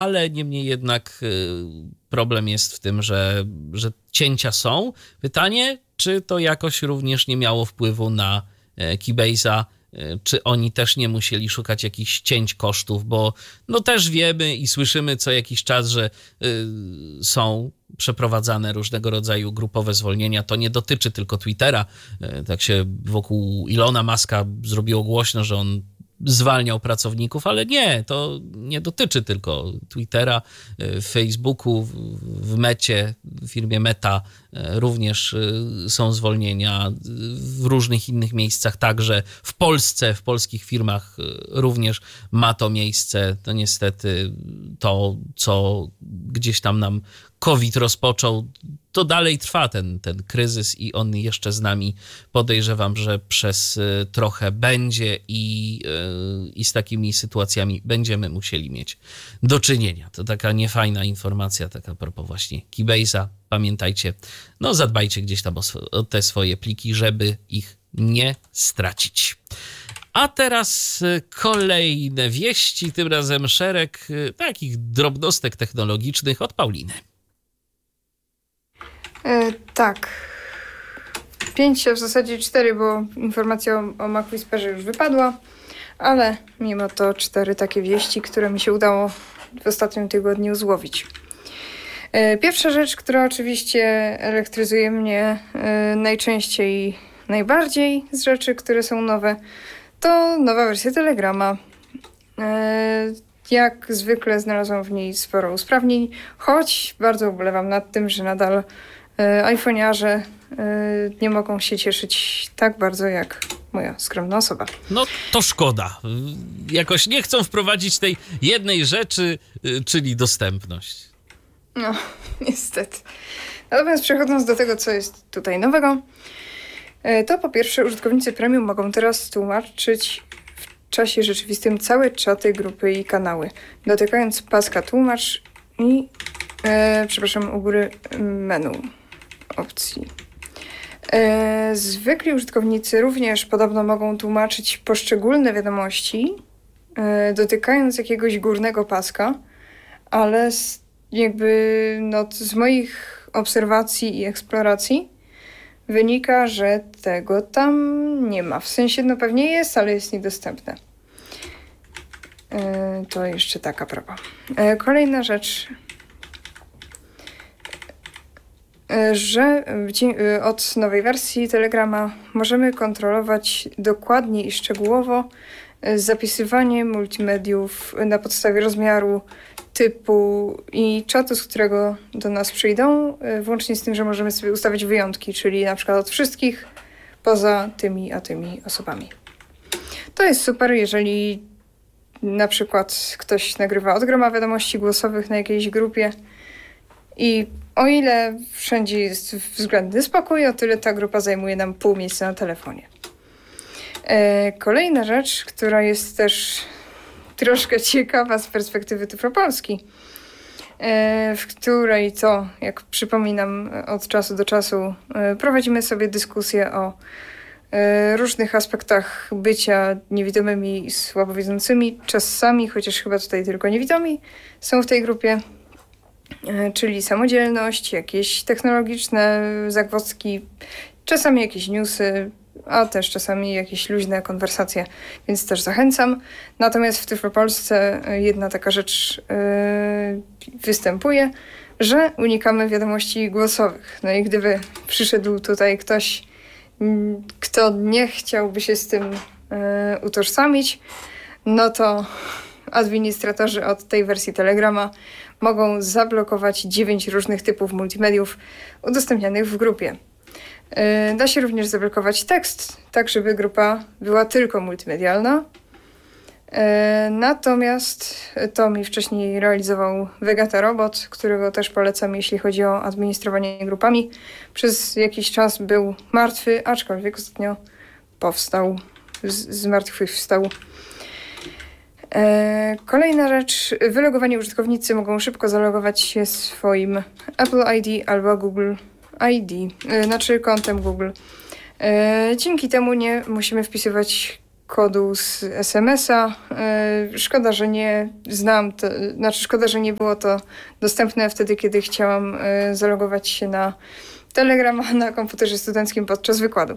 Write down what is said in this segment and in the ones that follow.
ale niemniej jednak problem jest w tym, że cięcia są. Pytanie, czy to jakoś również nie miało wpływu na Keybase'a, czy oni też nie musieli szukać jakichś cięć kosztów, bo no też wiemy i słyszymy co jakiś czas, że są przeprowadzane różnego rodzaju grupowe zwolnienia. To nie dotyczy tylko Twittera. Tak się wokół Ilona Muska zrobiło głośno, że on zwalniał pracowników, ale nie, to nie dotyczy tylko Twittera. W Facebooku, w Mecie, w firmie Meta również są zwolnienia, w różnych innych miejscach także. W Polsce, w polskich firmach również ma to miejsce. To niestety to, co gdzieś tam nam COVID rozpoczął, to dalej trwa ten kryzys i on jeszcze z nami, podejrzewam, że przez trochę będzie i z takimi sytuacjami będziemy musieli mieć do czynienia. To taka niefajna informacja, taka a propos właśnie Keybase'a. Pamiętajcie, no zadbajcie gdzieś tam o te swoje pliki, żeby ich nie stracić. A teraz kolejne wieści, tym razem szereg takich drobnostek technologicznych od Pauliny. Tak. 5, a w zasadzie 4, bo informacja o Mac Whisperze już wypadła, ale mimo to 4 takie wieści, które mi się udało w ostatnim tygodniu złowić. Pierwsza rzecz, która oczywiście elektryzuje mnie najczęściej, najbardziej z rzeczy, które są nowe, to nowa wersja Telegrama. Jak zwykle znalazłam w niej sporo usprawnień, choć bardzo ubolewam nad tym, że nadal iPhone'iarze nie mogą się cieszyć tak bardzo jak moja skromna osoba. No to szkoda. Jakoś nie chcą wprowadzić tej jednej rzeczy, czyli dostępność. No, niestety. Natomiast przechodząc do tego, co jest tutaj nowego, to po pierwsze użytkownicy premium mogą teraz tłumaczyć w czasie rzeczywistym całe czaty, grupy i kanały, dotykając paska tłumacz i u góry menu opcji. Zwykli użytkownicy również podobno mogą tłumaczyć poszczególne wiadomości, dotykając jakiegoś górnego paska, ale z moich obserwacji i eksploracji wynika, że tego tam nie ma. W sensie, no pewnie jest, ale jest niedostępne. To jeszcze taka prawa. Kolejna rzecz, że od nowej wersji Telegrama możemy kontrolować dokładnie i szczegółowo zapisywanie multimediów na podstawie rozmiaru, typu i czatu, z którego do nas przyjdą, włącznie z tym, że możemy sobie ustawić wyjątki, czyli na przykład od wszystkich poza tymi a tymi osobami. To jest super, jeżeli na przykład ktoś nagrywa od groma wiadomości głosowych na jakiejś grupie i o ile wszędzie jest względny spokój, o tyle ta grupa zajmuje nam pół miejsca na telefonie. Kolejna rzecz, która jest też troszkę ciekawa z perspektywy Tyflopolski, w której to, jak przypominam, od czasu do czasu prowadzimy sobie dyskusję o różnych aspektach bycia niewidomymi i słabowidzącymi, czasami, chociaż chyba tutaj tylko niewidomi są w tej grupie, czyli samodzielność, jakieś technologiczne zagwozdki, czasami jakieś newsy, a też czasami jakieś luźne konwersacje, więc też zachęcam. Natomiast w Tyflopolsce jedna taka rzecz występuje, że unikamy wiadomości głosowych. No i gdyby przyszedł tutaj ktoś, kto nie chciałby się z tym utożsamić, no to administratorzy od tej wersji Telegrama mogą zablokować 9 różnych typów multimediów udostępnianych w grupie. Da się również zablokować tekst, tak żeby grupa była tylko multimedialna. Natomiast to mi wcześniej realizował Vegeta Robot, którego też polecam, jeśli chodzi o administrowanie grupami. Przez jakiś czas był martwy, aczkolwiek ostatnio powstał, z martwych wstał. Kolejna rzecz, wylogowani użytkownicy mogą szybko zalogować się swoim Apple ID albo Google ID, znaczy kontem Google. Dzięki temu nie musimy wpisywać kodu z SMS-a. Szkoda, że nie znam, szkoda, że nie było to dostępne wtedy, kiedy chciałam zalogować się na Telegrama na komputerze studenckim podczas wykładu.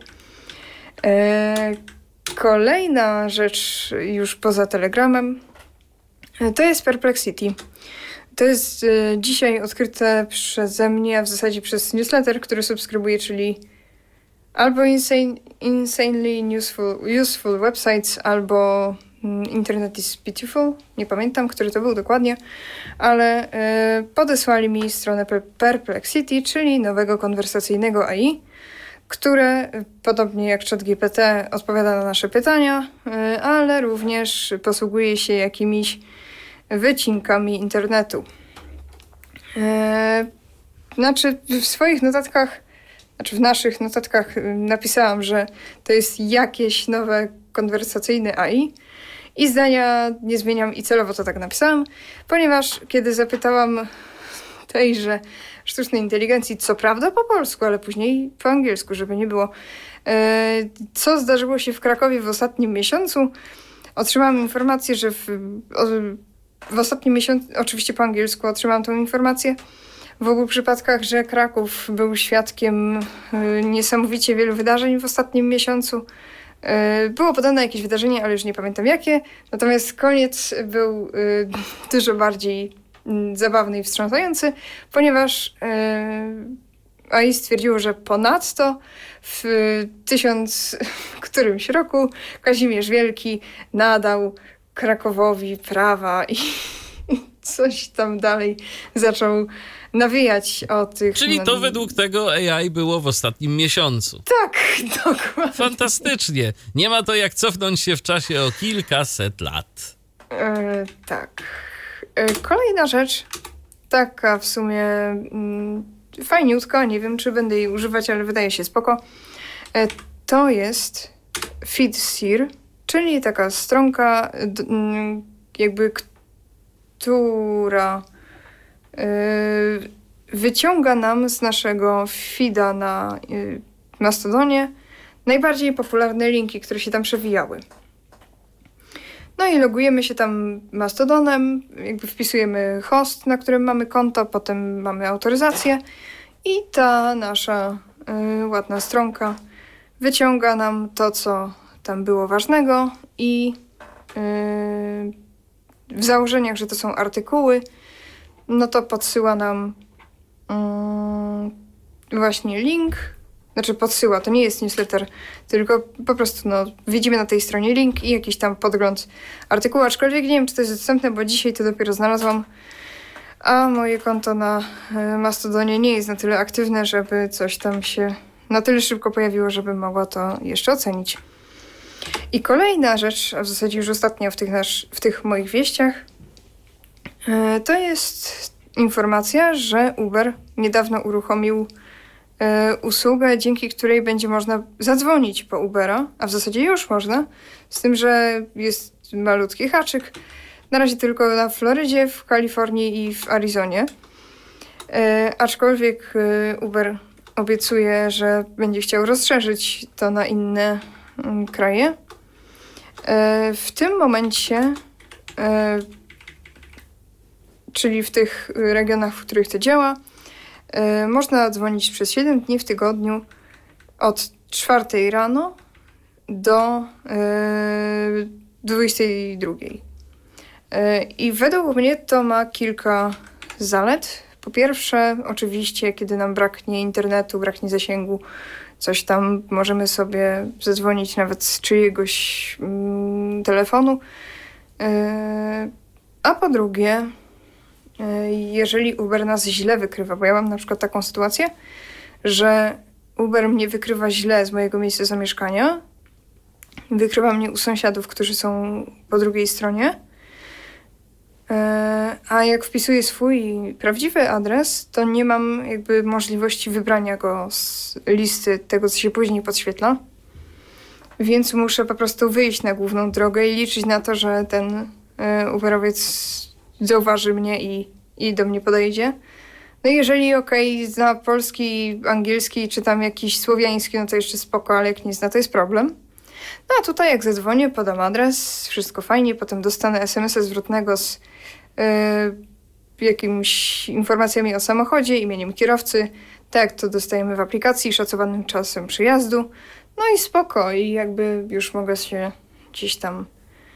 Kolejna rzecz już poza Telegramem to jest Perplexity. To jest dzisiaj odkryte przeze mnie, a w zasadzie przez newsletter, który subskrybuję, czyli albo Insanely Useful Websites, albo Internet is Beautiful. Nie pamiętam, który to był dokładnie, ale podesłali mi stronę Perplexity, czyli nowego konwersacyjnego AI, które podobnie jak ChatGPT odpowiada na nasze pytania, ale również posługuje się jakimiś wycinkami internetu. W naszych notatkach napisałam, że to jest jakieś nowe konwersacyjne AI i zdania nie zmieniam i celowo to tak napisałam, ponieważ kiedy zapytałam tejże sztucznej inteligencji, co prawda po polsku, ale później po angielsku, żeby nie było, co zdarzyło się w Krakowie w ostatnim miesiącu, otrzymałam informację, że w ostatnim miesiącu, oczywiście po angielsku otrzymałam tą informację, w obu przypadkach, że Kraków był świadkiem niesamowicie wielu wydarzeń w ostatnim miesiącu. Było podane jakieś wydarzenie, ale już nie pamiętam jakie. Natomiast koniec był dużo bardziej zabawny i wstrząsający, ponieważ AI stwierdziło, że ponadto w którymś roku Kazimierz Wielki nadał Krakowowi prawa i coś tam dalej zaczął nawijać o tych... Czyli to według tego AI było w ostatnim miesiącu. Tak, dokładnie. Fantastycznie. Nie ma to jak cofnąć się w czasie o kilkaset lat. Tak. Kolejna rzecz, taka w sumie fajniutka, nie wiem czy będę jej używać, ale wydaje się spoko. To jest Feedseer, czyli taka stronka jakby, która wyciąga nam z naszego feeda na Mastodonie najbardziej popularne linki, które się tam przewijały. No i logujemy się tam Mastodonem, jakby wpisujemy host, na którym mamy konto, potem mamy autoryzację i ta nasza ładna stronka wyciąga nam to, co tam było ważnego i w założeniach, że to są artykuły, no to podsyła nam właśnie link. Znaczy podsyła, to nie jest newsletter, tylko po prostu widzimy na tej stronie link i jakiś tam podgląd artykułu, aczkolwiek nie wiem, czy to jest dostępne, bo dzisiaj to dopiero znalazłam, a moje konto na Mastodonie nie jest na tyle aktywne, żeby coś tam się na tyle szybko pojawiło, żebym mogła to jeszcze ocenić. I kolejna rzecz, a w zasadzie już ostatnia w tych moich wieściach, to jest informacja, że Uber niedawno uruchomił usługę, dzięki której będzie można zadzwonić po Ubera, a w zasadzie już można, z tym, że jest malutki haczyk. Na razie tylko na Florydzie, w Kalifornii i w Arizonie. Aczkolwiek Uber obiecuje, że będzie chciał rozszerzyć to na inne kraje. W tym momencie, czyli w tych regionach, w których to działa, można dzwonić przez 7 dni w tygodniu od 4 rano do 22. I według mnie to ma kilka zalet. Po pierwsze, oczywiście, kiedy nam braknie internetu, braknie zasięgu, coś tam możemy sobie zadzwonić nawet z czyjegoś telefonu. A po drugie, jeżeli Uber nas źle wykrywa, bo ja mam na przykład taką sytuację, że Uber mnie wykrywa źle z mojego miejsca zamieszkania, wykrywa mnie u sąsiadów, którzy są po drugiej stronie, a jak wpisuję swój prawdziwy adres, to nie mam jakby możliwości wybrania go z listy tego, co się później podświetla, więc muszę po prostu wyjść na główną drogę i liczyć na to, że ten Uberowiec zauważy mnie i do mnie podejdzie. No i jeżeli zna polski, angielski, czy tam jakiś słowiański, no to jeszcze spoko, ale jak nie zna, to jest problem. No a tutaj jak zadzwonię, podam adres, wszystko fajnie, potem dostanę SMS-a zwrotnego z jakimiś informacjami o samochodzie, imieniem kierowcy, tak jak to dostajemy w aplikacji, szacowanym czasem przyjazdu. No i spoko, i jakby już mogę się gdzieś tam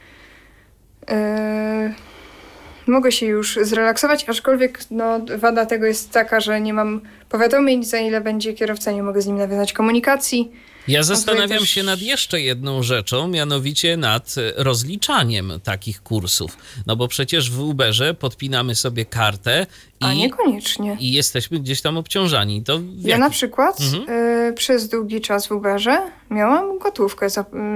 mogę się już zrelaksować, aczkolwiek no, wada tego jest taka, że nie mam powiadomień, za ile będzie kierowca, nie mogę z nim nawiązać komunikacji. Ja zastanawiam się nad jeszcze jedną rzeczą, mianowicie nad rozliczaniem takich kursów. No bo przecież w Uberze podpinamy sobie kartę A niekoniecznie. i jesteśmy gdzieś tam obciążani. To ja na przykład przez długi czas w Uberze miałam gotówkę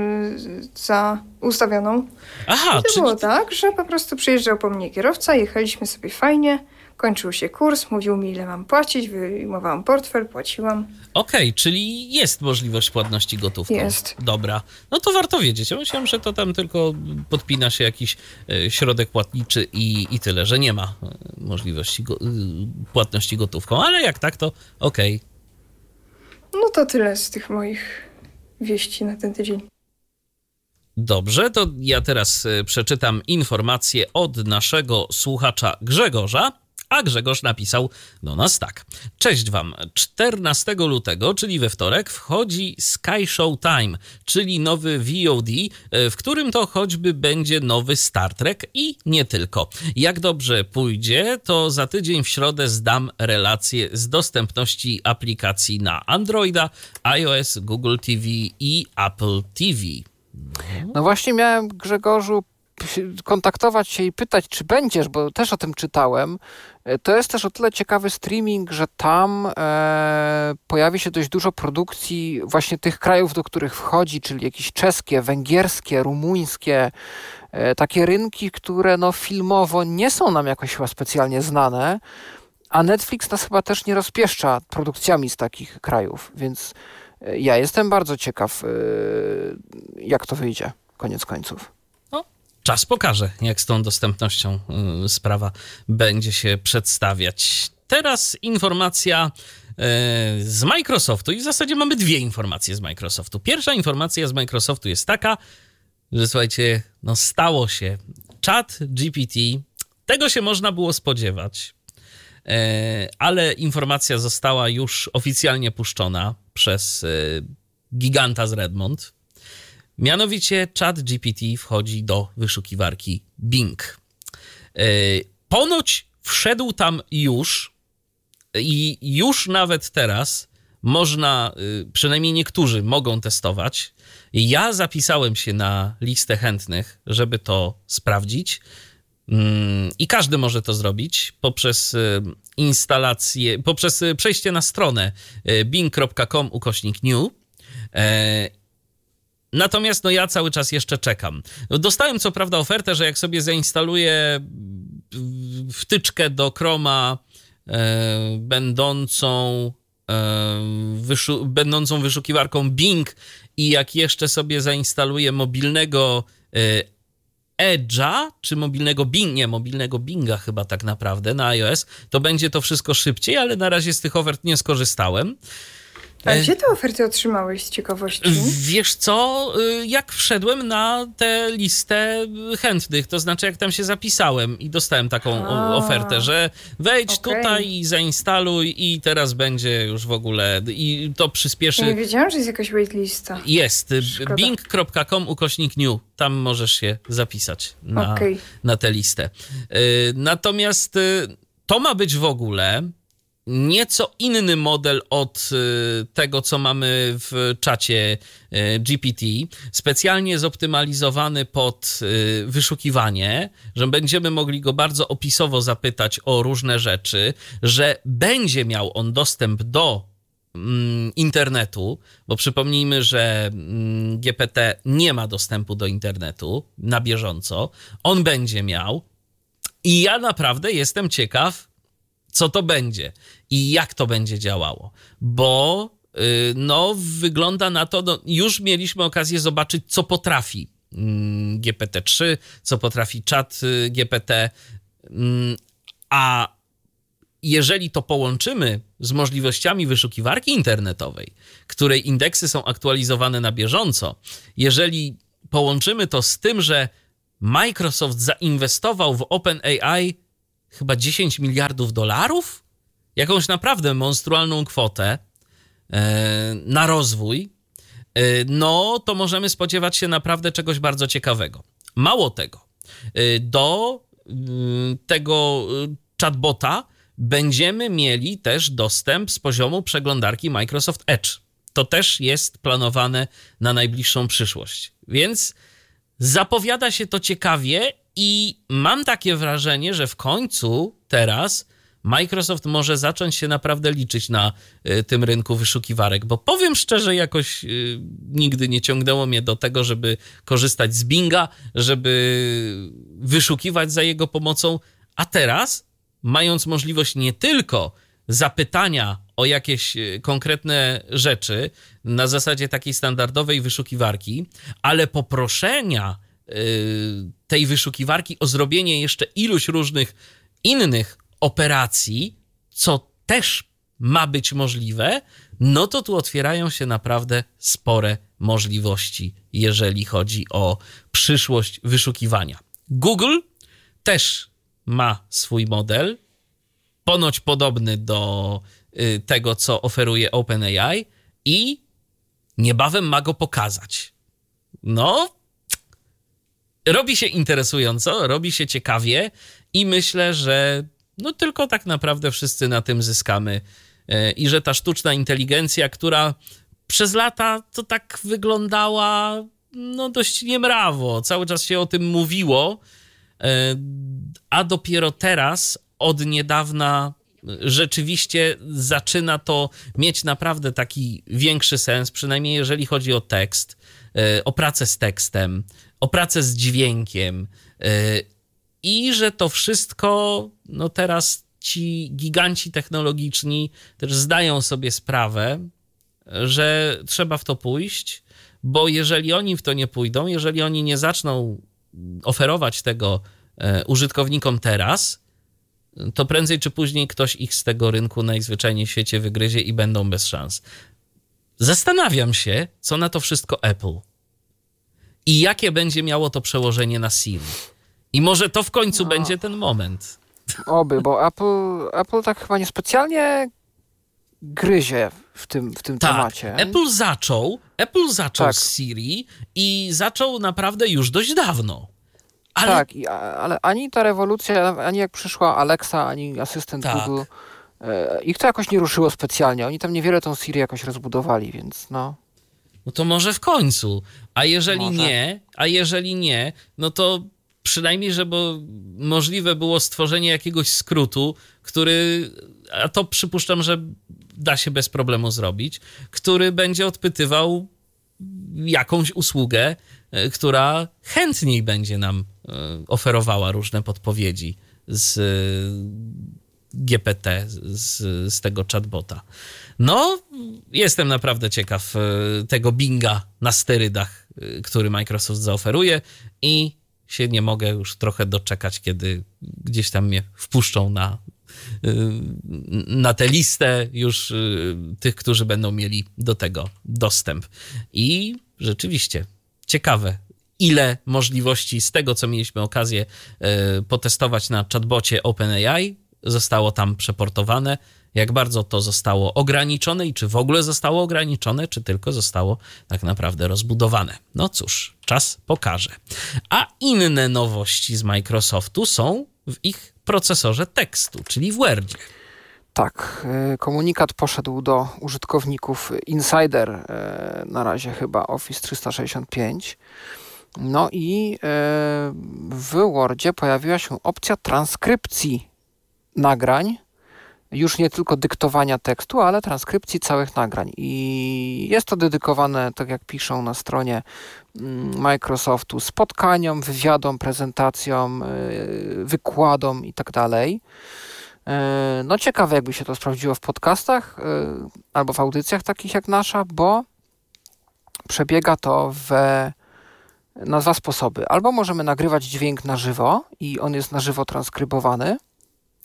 za ustawioną. Aha, I to było tak, że po prostu przyjeżdżał po mnie kierowca, jechaliśmy sobie fajnie, kończył się kurs, mówił mi, ile mam płacić, wyjmowałam portfel, płaciłam. Okej, czyli jest możliwość płatności gotówką. Jest. Dobra, no to warto wiedzieć. Ja myślałem, że to tam tylko podpina się jakiś środek płatniczy i tyle, że nie ma możliwości płatności gotówką, ale jak tak, to okej. No to tyle z tych moich wieści na ten tydzień. Dobrze, to ja teraz przeczytam informację od naszego słuchacza Grzegorza, a Grzegorz napisał do nas tak. Cześć wam, 14 lutego, czyli we wtorek, wchodzi Sky Show Time, czyli nowy VOD, w którym to choćby będzie nowy Star Trek i nie tylko. Jak dobrze pójdzie, to za tydzień w środę zdam relację z dostępności aplikacji na Androida, iOS, Google TV i Apple TV. No właśnie miałem, Grzegorzu, kontaktować się i pytać, czy będziesz, bo też o tym czytałem. To jest też o tyle ciekawy streaming, że tam pojawi się dość dużo produkcji właśnie tych krajów, do których wchodzi, czyli jakieś czeskie, węgierskie, rumuńskie, takie rynki, które no filmowo nie są nam jakoś chyba specjalnie znane, a Netflix nas chyba też nie rozpieszcza produkcjami z takich krajów, więc ja jestem bardzo ciekaw, jak to wyjdzie, koniec końców. Czas pokaże, jak z tą dostępnością sprawa będzie się przedstawiać. Teraz informacja z Microsoftu i w zasadzie mamy dwie informacje z Microsoftu. Pierwsza informacja z Microsoftu jest taka, że słuchajcie, no stało się. ChatGPT, tego się można było spodziewać, ale informacja została już oficjalnie puszczona przez giganta z Redmond. Mianowicie ChatGPT wchodzi do wyszukiwarki Bing. Ponoć wszedł tam już i już nawet teraz można, przynajmniej niektórzy mogą testować. Ja zapisałem się na listę chętnych, żeby to sprawdzić i każdy może to zrobić poprzez instalację, poprzez przejście na stronę bing.com/new. Natomiast no ja cały czas jeszcze czekam. Dostałem co prawda ofertę, że jak sobie zainstaluję wtyczkę do Chroma będącą wyszukiwarką Bing i jak jeszcze sobie zainstaluję mobilnego Edge'a, czy mobilnego Binga chyba tak naprawdę na iOS, to będzie to wszystko szybciej, ale na razie z tych ofert nie skorzystałem. A gdzie te oferty otrzymałeś z ciekawości? Wiesz co, jak wszedłem na tę listę chętnych, to znaczy jak tam się zapisałem i dostałem taką ofertę, że wejdź tutaj i zainstaluj i teraz będzie już w ogóle i to przyspieszy. Ja nie wiedziałam, że jest jakaś waitlista. Jest, bing.com/new, tam możesz się zapisać na tę listę. Natomiast to ma być w ogóle nieco inny model od tego, co mamy w czacie GPT, specjalnie zoptymalizowany pod wyszukiwanie, że będziemy mogli go bardzo opisowo zapytać o różne rzeczy, że będzie miał on dostęp do internetu, bo przypomnijmy, że GPT nie ma dostępu do internetu na bieżąco. On będzie miał i ja naprawdę jestem ciekaw, co to będzie i jak to będzie działało, bo no wygląda na to, no, już mieliśmy okazję zobaczyć, co potrafi GPT-3, co potrafi ChatGPT, a jeżeli to połączymy z możliwościami wyszukiwarki internetowej, której indeksy są aktualizowane na bieżąco, jeżeli połączymy to z tym, że Microsoft zainwestował w OpenAI chyba $10 miliardów, jakąś naprawdę monstrualną kwotę na rozwój, no to możemy spodziewać się naprawdę czegoś bardzo ciekawego. Mało tego, do tego chatbota będziemy mieli też dostęp z poziomu przeglądarki Microsoft Edge. To też jest planowane na najbliższą przyszłość. Więc zapowiada się to ciekawie i mam takie wrażenie, że w końcu teraz Microsoft może zacząć się naprawdę liczyć na tym rynku wyszukiwarek, bo powiem szczerze, jakoś nigdy nie ciągnęło mnie do tego, żeby korzystać z Binga, żeby wyszukiwać za jego pomocą, a teraz, mając możliwość nie tylko zapytania o jakieś konkretne rzeczy na zasadzie takiej standardowej wyszukiwarki, ale poproszenia tej wyszukiwarki o zrobienie jeszcze iluś różnych innych operacji, co też ma być możliwe, no to tu otwierają się naprawdę spore możliwości, jeżeli chodzi o przyszłość wyszukiwania. Google też ma swój model, ponoć podobny do tego, co oferuje OpenAI i niebawem ma go pokazać. No, robi się interesująco, robi się ciekawie i myślę, że no tylko tak naprawdę wszyscy na tym zyskamy i że ta sztuczna inteligencja, która przez lata to tak wyglądała no dość niemrawo, cały czas się o tym mówiło, a dopiero teraz od niedawna rzeczywiście zaczyna to mieć naprawdę taki większy sens, przynajmniej jeżeli chodzi o tekst, o pracę z tekstem, o pracę z dźwiękiem i że to wszystko, no teraz ci giganci technologiczni też zdają sobie sprawę, że trzeba w to pójść, bo jeżeli oni w to nie pójdą, jeżeli oni nie zaczną oferować tego użytkownikom teraz, to prędzej czy później ktoś ich z tego rynku najzwyczajniej w świecie wygryzie i będą bez szans. Zastanawiam się, co na to wszystko Apple i jakie będzie miało to przełożenie na Siri. I może to w końcu będzie ten moment. Oby, bo Apple tak chyba niespecjalnie gryzie w tym temacie. Apple zaczął tak. z Siri i zaczął naprawdę już dość dawno. Ale... Tak, ale ani ta rewolucja, ani jak przyszła Alexa, ani asystent Google, ich to jakoś nie ruszyło specjalnie. Oni tam niewiele tą Siri jakoś rozbudowali, więc no. No to może w końcu. A jeżeli nie, no to przynajmniej, żeby możliwe było stworzenie jakiegoś skrótu, który, a to przypuszczam, że da się bez problemu zrobić, który będzie odpytywał jakąś usługę, która chętniej będzie nam oferowała różne podpowiedzi z GPT, z tego chatbota. No, jestem naprawdę ciekaw tego Binga na sterydach, który Microsoft zaoferuje i się nie mogę już trochę doczekać, kiedy gdzieś tam mnie wpuszczą na tę listę już tych, którzy będą mieli do tego dostęp. I rzeczywiście ciekawe, ile możliwości z tego, co mieliśmy okazję potestować na chatbocie OpenAI, zostało tam przeportowane, jak bardzo to zostało ograniczone i czy w ogóle zostało ograniczone, czy tylko zostało tak naprawdę rozbudowane. No cóż, czas pokaże. A inne nowości z Microsoftu są w ich procesorze tekstu, czyli w Wordzie. Tak, komunikat poszedł do użytkowników Insider, na razie chyba Office 365. No i w Wordzie pojawiła się opcja transkrypcji nagrań, już nie tylko dyktowania tekstu, ale transkrypcji całych nagrań. I jest to dedykowane, tak jak piszą na stronie Microsoftu, spotkaniom, wywiadom, prezentacjom, wykładom i tak dalej. No ciekawe, jakby się to sprawdziło w podcastach albo w audycjach takich jak nasza, bo przebiega to na dwa sposoby. Albo możemy nagrywać dźwięk na żywo i on jest na żywo transkrybowany,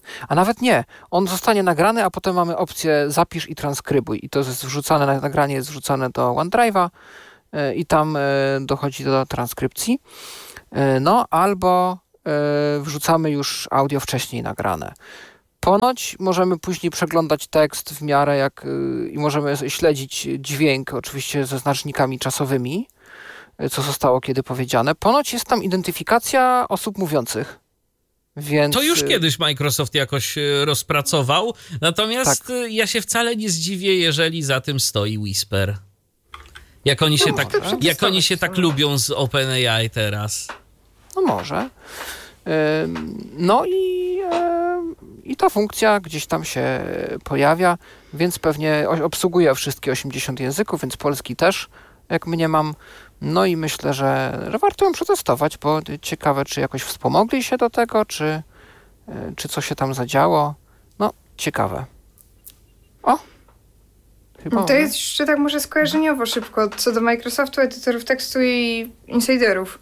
A nawet nie. On zostanie nagrany, a potem mamy opcję zapisz i transkrybuj. I to jest wrzucane, nagranie jest wrzucane do OneDrive'a i tam dochodzi do transkrypcji. No, albo wrzucamy już audio wcześniej nagrane. Ponoć możemy później przeglądać tekst w miarę i możemy śledzić dźwięk, oczywiście ze znacznikami czasowymi, co zostało kiedy powiedziane. Ponoć jest tam identyfikacja osób mówiących. Więc... To już kiedyś Microsoft jakoś rozpracował, natomiast tak. Ja się wcale nie zdziwię, jeżeli za tym stoi Whisper. Jak oni się tak lubią z OpenAI teraz. No może. No i ta funkcja gdzieś tam się pojawia, więc pewnie obsługuje wszystkie 80 języków, więc polski też, jak mniemam. No i myślę, że warto ją przetestować, bo ciekawe, czy jakoś wspomogli się do tego, czy co się tam zadziało. No, ciekawe. O! Chyba to jest jeszcze tak może skojarzeniowo szybko, co do Microsoftu, edytorów tekstu i insiderów.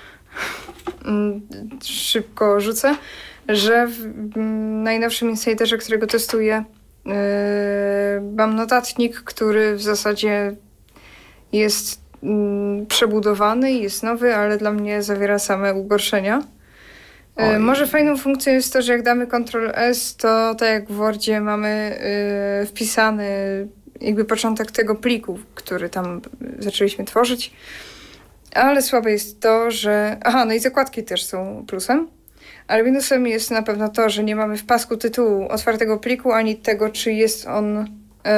Szybko rzucę, że w najnowszym insiderze, którego testuję, mam notatnik, który w zasadzie jest przebudowany, jest nowy, ale dla mnie zawiera same ugorszenia. Może fajną funkcją jest to, że jak damy Ctrl+S, to tak jak w Wordzie mamy wpisany jakby początek tego pliku, który tam zaczęliśmy tworzyć. Ale słabe jest to, że... no i zakładki też są plusem. Ale minusem jest na pewno to, że nie mamy w pasku tytułu otwartego pliku, ani tego, czy jest on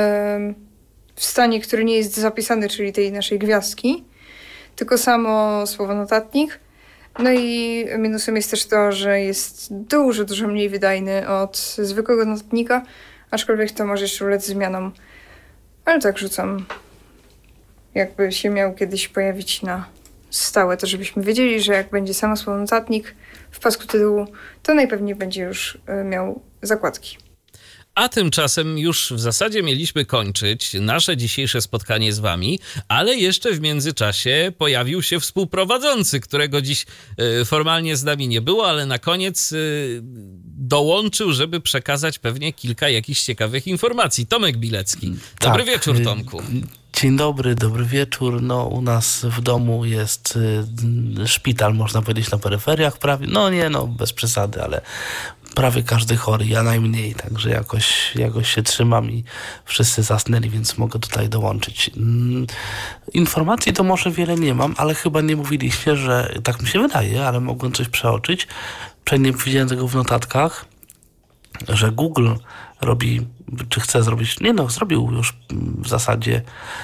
w stanie, który nie jest zapisany, czyli tej naszej gwiazdki, tylko samo słowo notatnik. No i minusem jest też to, że jest dużo mniej wydajny od zwykłego notatnika, aczkolwiek to może jeszcze ulec zmianom. Ale tak rzucam. Jakby się miał kiedyś pojawić na stałe, to żebyśmy wiedzieli, że jak będzie samo słowo notatnik w pasku tytułu, to najpewniej będzie już miał zakładki. A tymczasem już w zasadzie mieliśmy kończyć nasze dzisiejsze spotkanie z wami, ale jeszcze w międzyczasie pojawił się współprowadzący, którego dziś formalnie z nami nie było, ale na koniec dołączył, żeby przekazać pewnie kilka jakichś ciekawych informacji. Tomek Bilecki. Dobry wieczór, Tomku. Dzień dobry, dobry wieczór. No, u nas w domu jest szpital, można powiedzieć, na peryferiach prawie. Bez przesady, ale prawie każdy chory, ja najmniej, także jakoś się trzymam i wszyscy zasnęli, więc mogę tutaj dołączyć. Informacji to może wiele nie mam, ale chyba nie mówiliście, że tak mi się wydaje, ale mogłem coś przeoczyć. Nie widziałem tego w notatkach, że Google robi, czy chce zrobić, zrobił już w zasadzie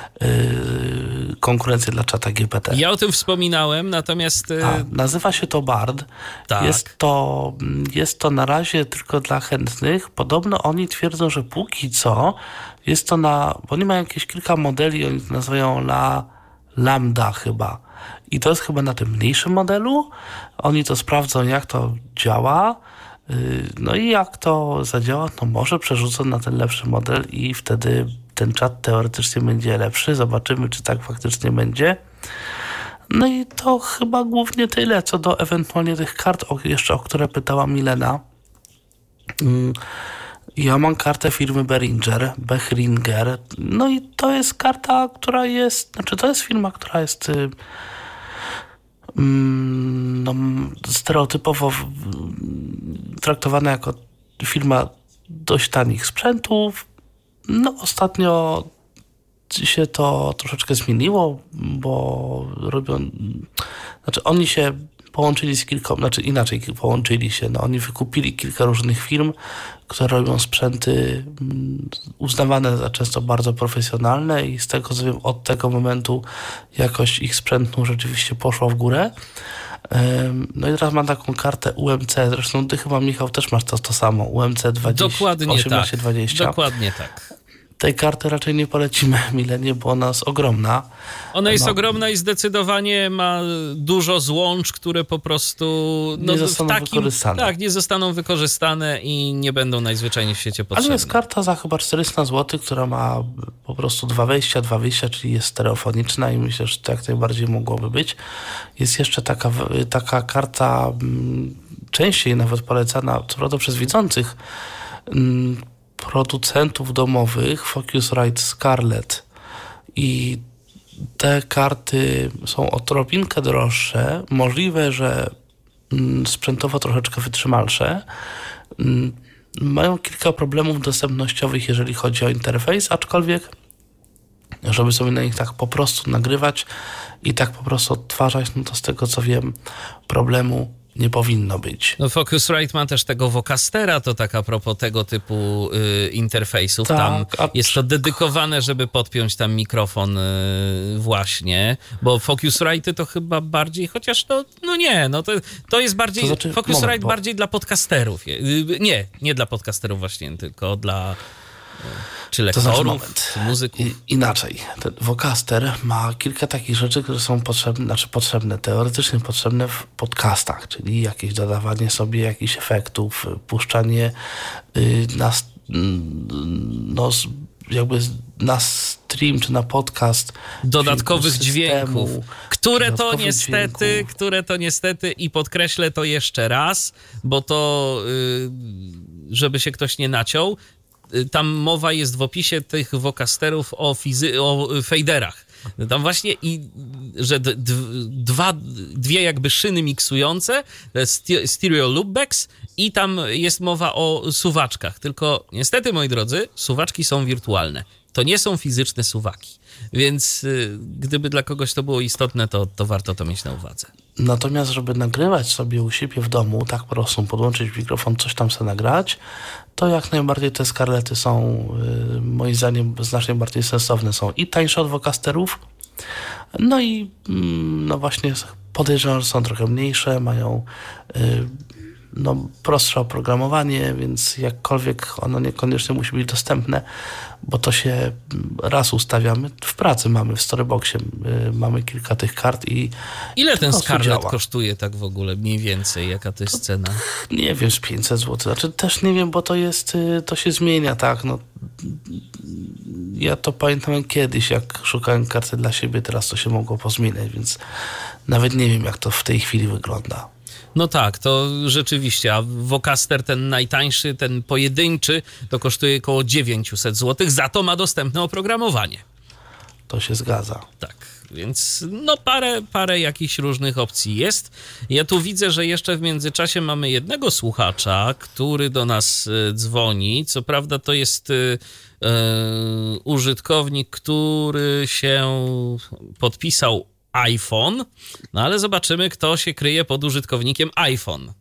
konkurencję dla czata GPT. Ja o tym wspominałem, natomiast... nazywa się to Bard. Tak. Jest to na razie tylko dla chętnych. Podobno oni twierdzą, że póki co jest to bo oni mają jakieś kilka modeli, oni to nazywają Lambda chyba. I to jest chyba na tym mniejszym modelu. Oni to sprawdzą, jak to działa. No i jak to zadziała, to może przerzucą na ten lepszy model i wtedy ten czat teoretycznie będzie lepszy. Zobaczymy, czy tak faktycznie będzie. No i to chyba głównie tyle, co do ewentualnie tych kart, jeszcze o które pytała Milena. Ja mam kartę firmy Behringer. No i to jest karta, która jest, to jest firma, która jest stereotypowo traktowana jako firma dość tanich sprzętów. Ostatnio się to troszeczkę zmieniło, bo oni się połączyli z połączyli się. Oni wykupili kilka różnych firm, które robią sprzęty uznawane za często bardzo profesjonalne i z tego co wiem, od tego momentu jakość ich sprzętu rzeczywiście poszła w górę. No i teraz mam taką kartę UMC, zresztą ty chyba, Michał, też masz to samo, UMC 1820. Dokładnie tak. Tej karty raczej nie polecimy Milenie, bo ona jest ogromna. Ona jest ogromna i zdecydowanie ma dużo złącz, które po prostu nie zostaną wykorzystane. Tak, nie zostaną wykorzystane i nie będą najzwyczajniej w świecie potrzebne. Ale jest karta za chyba 400 zł, która ma po prostu dwa wejścia, czyli jest stereofoniczna i myślę, że to jak najbardziej mogłoby być. Jest jeszcze taka karta częściej nawet polecana, co prawda przez widzących, producentów domowych, Focusrite Scarlett, i te karty są odrobinkę droższe, możliwe, że sprzętowo troszeczkę wytrzymalsze. Mają kilka problemów dostępnościowych, jeżeli chodzi o interfejs, aczkolwiek żeby sobie na nich tak po prostu nagrywać i tak po prostu odtwarzać, no to z tego co wiem, problemu nie powinno być. No Focusrite ma też tego Vocastera, to tak a propos tego typu interfejsów. Tak, tam jest to dedykowane, żeby podpiąć tam mikrofon właśnie, bo Focusrite to chyba bardziej, chociaż to jest bardziej, to znaczy, Focusrite bardziej dla podcasterów. Nie dla podcasterów właśnie, tylko dla czy lektorów, czy muzyków. Inaczej, ten Vocaster ma kilka takich rzeczy, które są teoretycznie potrzebne w podcastach, czyli jakieś dodawanie sobie jakichś efektów, puszczanie na stream czy na podcast dodatkowych dźwięków, które to niestety i podkreślę to jeszcze raz, bo to żeby się ktoś nie naciął, tam mowa jest w opisie tych Vocasterów o faderach. Tam właśnie że dwie jakby szyny miksujące, stereo loopbacks, i tam jest mowa o suwaczkach. Tylko niestety, moi drodzy, suwaczki są wirtualne. To nie są fizyczne suwaki. Więc gdyby dla kogoś to było istotne, to warto to mieć na uwadze. Natomiast, żeby nagrywać sobie u siebie w domu, tak po prostu podłączyć mikrofon, coś tam sobie nagrać, to jak najbardziej te Scarlety są, moim zdaniem, znacznie bardziej sensowne. Są i tańsze od Vocasterów, no i no właśnie podejrzewam, że są trochę mniejsze, mają prostsze oprogramowanie, więc jakkolwiek ono niekoniecznie musi być dostępne, bo to się raz ustawiamy. W pracy mamy, w Storyboxie mamy kilka tych kart i ile ten Scarlett kosztuje tak w ogóle mniej więcej? Jaka to jest cena? Nie wiem, z 500 zł. Znaczy też nie wiem, bo to się zmienia, tak? No, ja to pamiętam kiedyś, jak szukałem karty dla siebie, teraz to się mogło pozmieniać, więc nawet nie wiem, jak to w tej chwili wygląda. No tak, to rzeczywiście, a Vocaster ten najtańszy, ten pojedynczy, to kosztuje około 900 zł, za to ma dostępne oprogramowanie. To się zgadza. Tak, więc no parę jakichś różnych opcji jest. Ja tu widzę, że jeszcze w międzyczasie mamy jednego słuchacza, który do nas dzwoni. Co prawda to jest użytkownik, który się podpisał iPhone, no ale zobaczymy, kto się kryje pod użytkownikiem iPhone.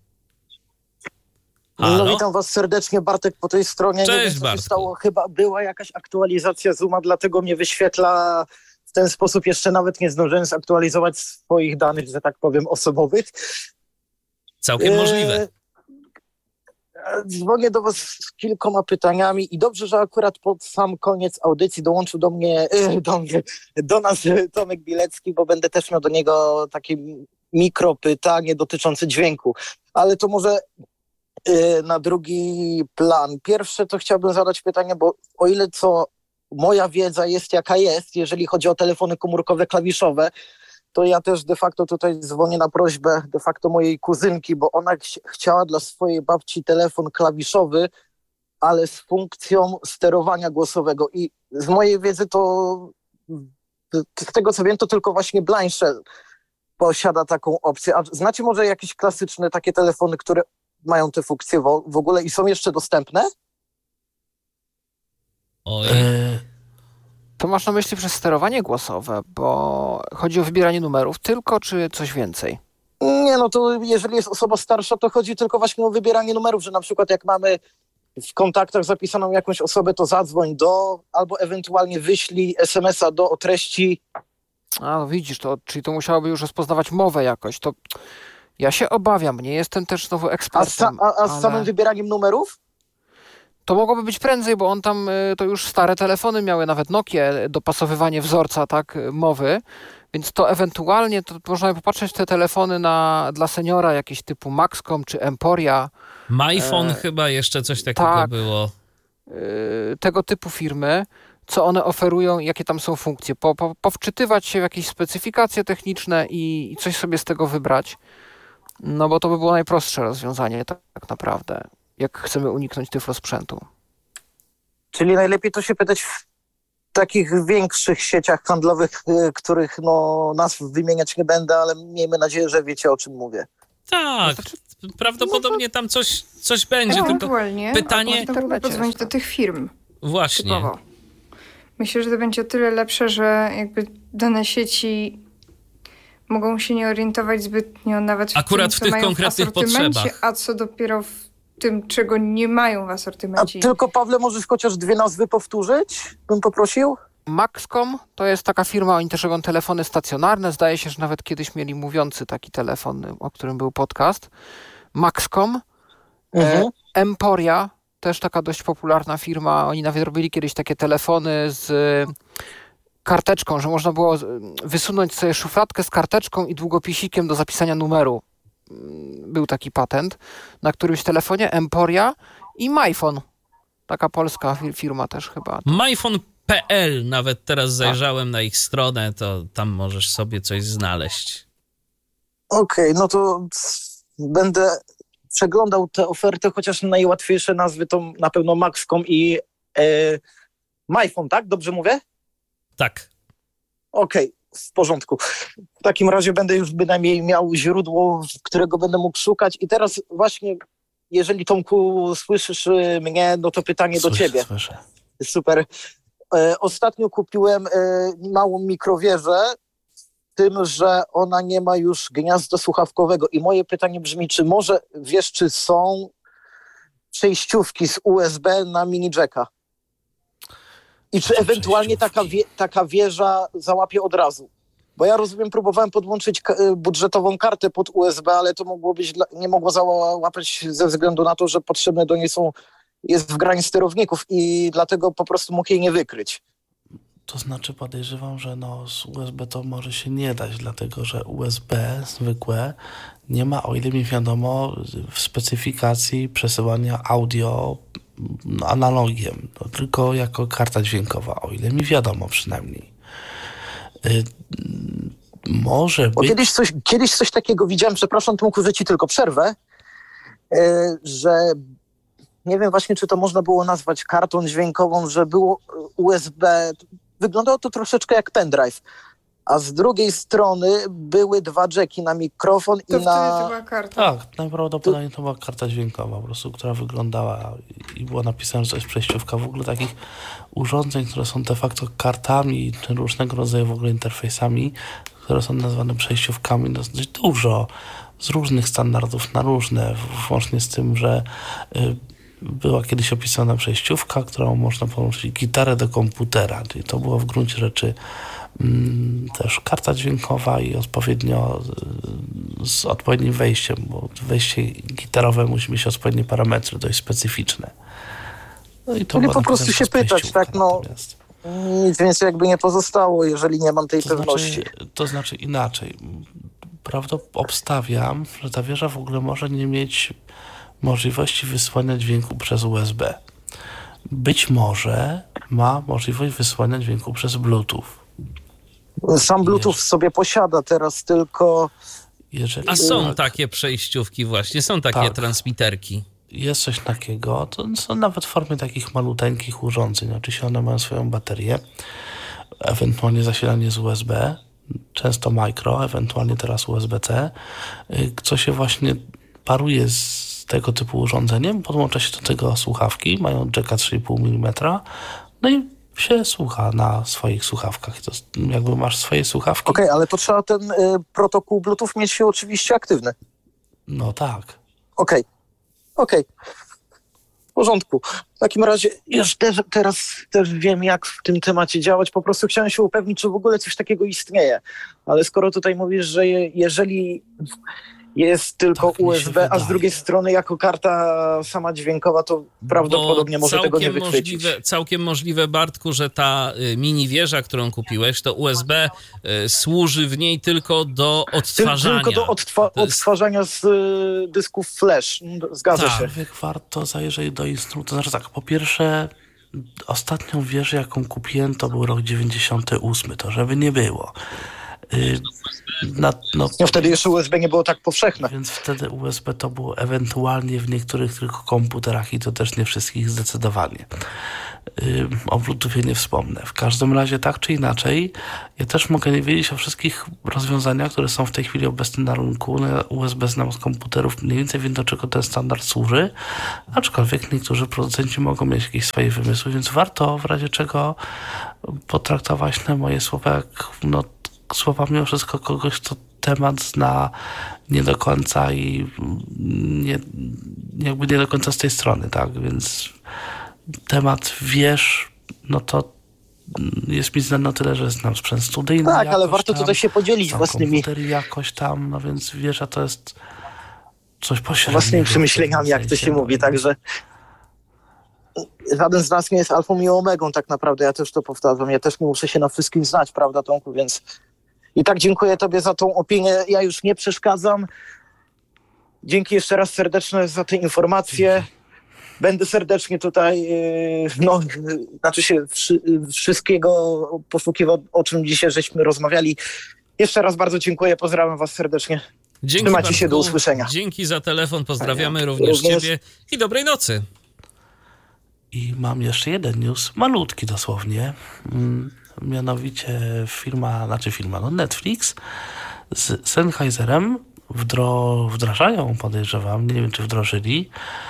Halo? No witam was serdecznie, Bartek po tej stronie. Cześć, nie wiem, co Bartku. się stało. Chyba była jakaś aktualizacja Zooma, dlatego mnie wyświetla w ten sposób. Jeszcze nawet nie zdążyłem zaktualizować swoich danych, że tak powiem, osobowych. Całkiem możliwe. Dzwonię do was z kilkoma pytaniami i dobrze, że akurat pod sam koniec audycji dołączył do nas Tomek Bilecki, bo będę też miał do niego takie mikropytanie dotyczące dźwięku. Ale to może na drugi plan. Pierwsze to chciałbym zadać pytanie, bo o ile co moja wiedza jest jaka jest, jeżeli chodzi o telefony komórkowe klawiszowe, to ja też de facto tutaj dzwonię na prośbę de facto mojej kuzynki, bo ona chciała dla swojej babci telefon klawiszowy, ale z funkcją sterowania głosowego. I z mojej wiedzy to, z tego co wiem, to tylko właśnie Blindshell posiada taką opcję. A znacie może jakieś klasyczne takie telefony, które mają te funkcje w ogóle i są jeszcze dostępne? Oj. To masz na myśli przez sterowanie głosowe, bo chodzi o wybieranie numerów tylko, czy coś więcej? Nie, no to jeżeli jest osoba starsza, to chodzi tylko właśnie o wybieranie numerów, że na przykład jak mamy w kontaktach zapisaną jakąś osobę, to zadzwoń albo ewentualnie wyślij SMS-a o treści. A, no widzisz, czyli to musiałoby już rozpoznawać mowę jakoś. To ja się obawiam, nie jestem też znowu ekspertem. A z samym wybieraniem numerów? To mogłoby być prędzej, bo on tam, to już stare telefony miały, nawet Nokia, dopasowywanie wzorca, tak, mowy, więc to ewentualnie, to można by popatrzeć te telefony dla seniora, jakieś typu Maxcom czy Emporia. MyPhone chyba jeszcze coś takiego tak, było. Tego typu firmy, co one oferują, jakie tam są funkcje. Powczytywać się w jakieś specyfikacje techniczne i coś sobie z tego wybrać. No bo to by było najprostsze rozwiązanie tak naprawdę, jak chcemy uniknąć tyflosprzętu. Czyli najlepiej to się pytać w takich większych sieciach handlowych, których nazw wymieniać nie będę, ale miejmy nadzieję, że wiecie, o czym mówię. Tak, prawdopodobnie tam coś będzie, tylko Ewentualnie pytanie... można byłoby podzwonić do tych firm. Właśnie. Typowo. Myślę, że to będzie o tyle lepsze, że jakby dane sieci mogą się nie orientować zbytnio nawet Akurat w w tym, tych co mają konkretnych w asortymencie, potrzebach. a co dopiero w tym, czego nie mają w A asortymencie. tylko, Pawle, możesz chociaż 2 nazwy powtórzyć? Bym poprosił. Maxcom to jest taka firma, oni też robią telefony stacjonarne. Zdaje się, że nawet kiedyś mieli mówiący taki telefon, o którym był podcast. Maxcom. Emporia, też taka dość popularna firma. Oni nawet robili kiedyś takie telefony z karteczką, że można było wysunąć sobie szufladkę z karteczką i długopisikiem do zapisania numeru. Był taki patent na którymś telefonie. Emporia i MyPhone. Taka polska firma też chyba. myphone.pl, nawet teraz zajrzałem na ich stronę, to tam możesz sobie coś znaleźć. Okej, no to będę przeglądał te oferty, chociaż najłatwiejsze nazwy to na pewno Maxcom i MyPhone, tak? Dobrze mówię? Tak. Okej, w porządku. W takim razie będę już bynajmniej miał źródło, którego będę mógł szukać. I teraz właśnie, jeżeli Tomku słyszysz mnie, no to pytanie do ciebie. Słyszę. Super. Ostatnio kupiłem małą mikrowieżę, w tym, że ona nie ma już gniazda słuchawkowego. I moje pytanie brzmi, czy może wiesz, czy są przejściówki z USB na mini jacka? I czy ewentualnie taka wieża załapie od razu? Bo ja rozumiem, próbowałem podłączyć budżetową kartę pod USB, ale to nie mogło załapać ze względu na to, że potrzebne do niej jest wgranie sterowników i dlatego po prostu mógł jej nie wykryć. To znaczy podejrzewam, że z USB to może się nie dać, dlatego że USB zwykłe nie ma, o ile mi wiadomo, w specyfikacji przesyłania audio analogiem, tylko jako karta dźwiękowa, o ile mi wiadomo przynajmniej. Może Bo być... kiedyś coś takiego widziałem, przepraszam Tomku, że ci tylko przerwę, że nie wiem właśnie, czy to można było nazwać kartą dźwiękową, że było USB, wyglądało to troszeczkę jak pendrive, a z drugiej strony były 2 jacki na mikrofon To i wtedy na... to była karta. Tak, najprawdopodobniej to była karta dźwiękowa po prostu, która wyglądała i było napisane, że to jest przejściówka. W ogóle takich urządzeń, które są de facto kartami, czy różnego rodzaju w ogóle interfejsami, które są nazwane przejściówkami, dosyć dużo, z różnych standardów na różne, włącznie z tym, że była kiedyś opisana przejściówka, którą można połączyć gitarę do komputera, czyli to było w gruncie rzeczy też karta dźwiękowa i z odpowiednim wejściem, bo wejście gitarowe musi mieć odpowiednie parametry, dość specyficzne. No i to Czyli po prostu się pytać, tak, natomiast. Nic więcej jakby nie pozostało, jeżeli nie mam tej pewności. To znaczy inaczej. Obstawiam, że ta wieża w ogóle może nie mieć możliwości wysłania dźwięku przez USB. Być może ma możliwość wysłania dźwięku przez Bluetooth. Sam Bluetooth sobie posiada teraz, tylko... A są takie przejściówki właśnie, są takie transmiterki. Jest coś takiego, to są nawet w formie takich maluteńkich urządzeń. Oczywiście one mają swoją baterię, ewentualnie zasilanie z USB, często micro, ewentualnie teraz USB-C, co się właśnie paruje z tego typu urządzeniem, podłącza się do tego słuchawki, mają jacka 3,5 mm, no i się słucha na swoich słuchawkach. To jakby masz swoje słuchawki. Okej, ale to trzeba ten protokół Bluetooth mieć oczywiście aktywny. No tak. Okej. W porządku. W takim razie już teraz też wiem, jak w tym temacie działać. Po prostu chciałem się upewnić, czy w ogóle coś takiego istnieje. Ale skoro tutaj mówisz, że jeżeli jest tylko USB, a z drugiej strony jako karta sama dźwiękowa, to prawdopodobnie może tego nie wychwycić. Całkiem możliwe, Bartku, że ta mini wieża, którą kupiłeś, to USB służy w niej tylko do odtwarzania. Tylko do odtwarzania z dysków flash. Zgadza się. Warto zajrzeć do instrukcji. To znaczy tak, po pierwsze, ostatnią wieżę, jaką kupiłem, to był rok 98, to żeby nie było. No wtedy jeszcze USB nie było tak powszechne. Więc wtedy USB to było ewentualnie w niektórych tylko komputerach i to też nie wszystkich zdecydowanie. O Bluetoothie nie wspomnę. W każdym razie tak czy inaczej, ja też mogę nie wiedzieć o wszystkich rozwiązaniach, które są w tej chwili obecne na rynku. USB znam z komputerów, mniej więcej wiem, do czego ten standard służy, aczkolwiek niektórzy producenci mogą mieć jakieś swoje wymysły, więc warto w razie czego potraktować na moje słowa jak słowa mimo wszystko kogoś, kto temat zna nie do końca i nie do końca z tej strony, tak? Więc temat wiesz, to jest mi znane na tyle, że znam sprzęt studyjny. Tak, ale warto tutaj się podzielić własnymi... komputery jakoś tam, więc wiesz, a to jest coś pośredniego. Własnymi przemyśleniami, jak to się mówi, także żaden z nas nie jest alfą i omegą tak naprawdę, ja też to powtarzam, ja też nie muszę się na wszystkim znać, prawda, Tomku, więc i tak dziękuję tobie za tą opinię, ja już nie przeszkadzam. Dzięki jeszcze raz serdeczne za te informacje. Będę serdecznie tutaj, wszystkiego posłuchiwał, o czym dzisiaj żeśmy rozmawiali. Jeszcze raz bardzo dziękuję, pozdrawiam was serdecznie. Dzięki Trzymajcie Bartku, się, do usłyszenia. Dzięki za telefon, pozdrawiamy również ciebie i dobrej nocy. I mam jeszcze jeden news, malutki dosłownie. Mianowicie Netflix z Sennheiserem wdrażają, podejrzewam, nie wiem czy wdrożyli,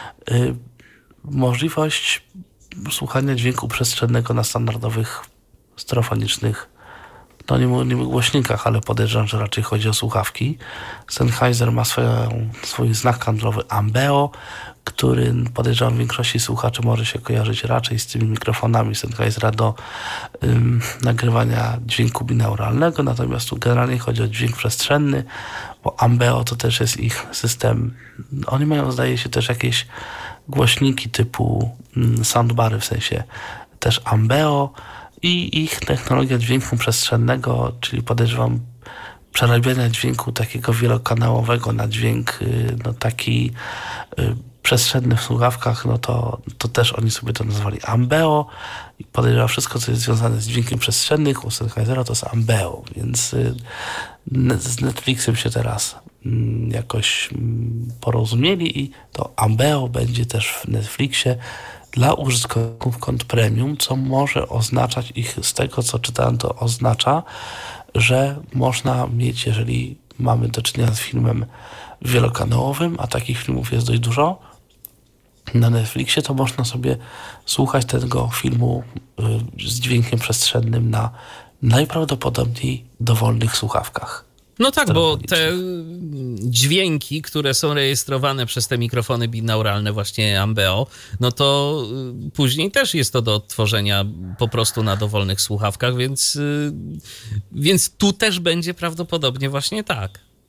możliwość słuchania dźwięku przestrzennego na standardowych stereofonicznych, nie mówię głośnikach, ale podejrzewam, że raczej chodzi o słuchawki. Sennheiser ma swój znak handlowy Ambeo, który podejrzewam w większości słuchaczy może się kojarzyć raczej z tymi mikrofonami Sennheisera do nagrywania dźwięku binauralnego, natomiast tu generalnie chodzi o dźwięk przestrzenny, bo Ambeo to też jest ich system. Oni mają, zdaje się, też jakieś głośniki typu soundbary, w sensie też Ambeo i ich technologia dźwięku przestrzennego, czyli podejrzewam przerabiania dźwięku takiego wielokanałowego na dźwięk taki przestrzenny w słuchawkach, to też oni sobie to nazwali Ambeo i podejrzewam wszystko, co jest związane z dźwiękiem przestrzennym u Sennheisera to jest Ambeo, więc z Netflixem się teraz jakoś porozumieli i to Ambeo będzie też w Netflixie dla użytkowników kont premium, co może oznaczać z tego co czytałem, to oznacza, że można mieć, jeżeli mamy do czynienia z filmem wielokanałowym, a takich filmów jest dość dużo na Netflixie, to można sobie słuchać tego filmu z dźwiękiem przestrzennym na najprawdopodobniej dowolnych słuchawkach. No tak, bo te dźwięki, które są rejestrowane przez te mikrofony binauralne, właśnie Ambeo, to później też jest to do odtworzenia po prostu na dowolnych słuchawkach, więc tu też będzie prawdopodobnie właśnie tak.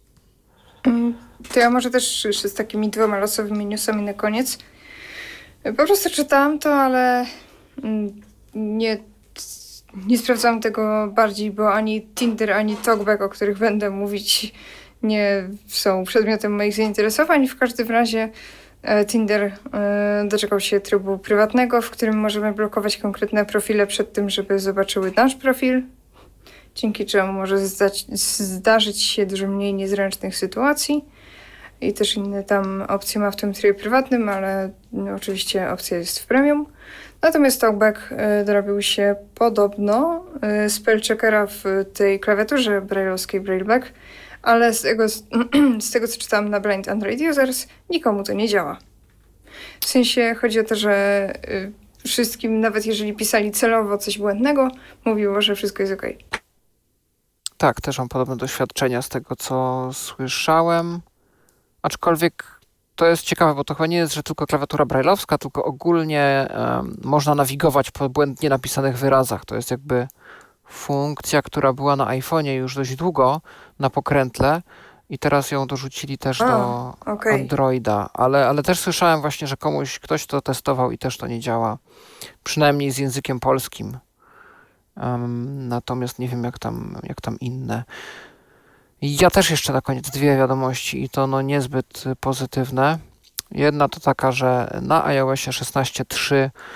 To ja może też jeszcze z takimi 2 losowymi newsami na koniec. Po prostu czytałam to, ale nie sprawdzałam tego bardziej, bo ani Tinder, ani Talkback, o których będę mówić, nie są przedmiotem moich zainteresowań. W każdym razie Tinder doczekał się trybu prywatnego, w którym możemy blokować konkretne profile przed tym, żeby zobaczyły nasz profil, dzięki czemu może zdarzyć się dużo mniej niezręcznych sytuacji. I też inne tam opcje ma w tym trybie prywatnym, ale oczywiście opcja jest w premium. Natomiast Talkback dorobił się podobno spellcheckera w tej klawiaturze braille'owskiej BrailleBack, ale z tego co czytałam na Blind Android Users, nikomu to nie działa. W sensie chodzi o to, że wszystkim, nawet jeżeli pisali celowo coś błędnego, mówiło, że wszystko jest okej. Tak, też mam podobne doświadczenia z tego, co słyszałem. Aczkolwiek to jest ciekawe, bo to chyba nie jest, że tylko klawiatura braille'owska, tylko ogólnie można nawigować po błędnie napisanych wyrazach. To jest jakby funkcja, która była na iPhone'ie już dość długo na pokrętle i teraz ją dorzucili też do Androida. Ale też słyszałem właśnie, że ktoś to testował i też to nie działa. Przynajmniej z językiem polskim. Natomiast nie wiem jak tam inne. Ja też jeszcze na koniec 2 wiadomości i to niezbyt pozytywne. Jedna to taka, że na iOSie 16.3